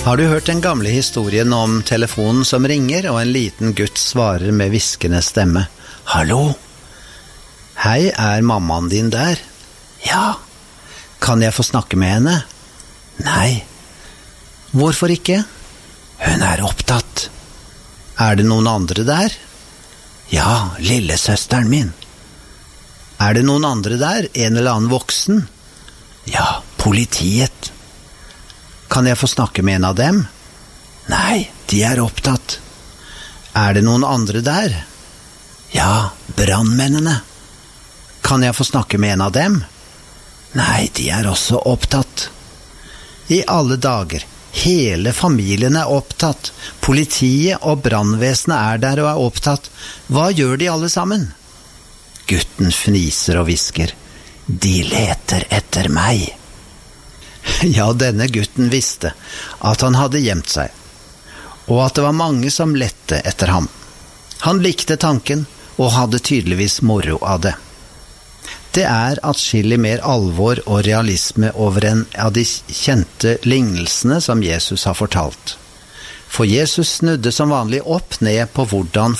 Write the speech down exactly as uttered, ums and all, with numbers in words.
Har du hørt den gamle historien om telefonen som ringer, og en liten gutt svarer med viskende stemme? Hallo? Hei, er mammaen din der? Ja. Kan jeg få snakke med henne? Nei. Hvorfor ikke? Hun er opptatt. Er det noen andre der? Ja, lillesøsteren min. Er det noen andre der? En eller annen voksen? Ja, politiet. Kan jeg få snakke med en av dem? Nei, de er opptatt. Er det noen andre der? Ja, brandmennene. Kan jeg få snakke med en av dem? Nei, de er også opptatt. I alle dager, hele familien er opptatt. Politiet og brandvesenet er der og er opptatt. Hva gjør de alle sammen? Gutten fniser og visker. De leter etter meg. Ja, denne gutten visste at han hadde gjemt seg, og at det var mange som lette etter ham. Han likte tanken, og hadde tydeligvis moro av det. Det er atskillig mer alvor og realisme over en av de kjente lignelsene som Jesus har fortalt. For Jesus snudde som vanlig opp ned på hvordan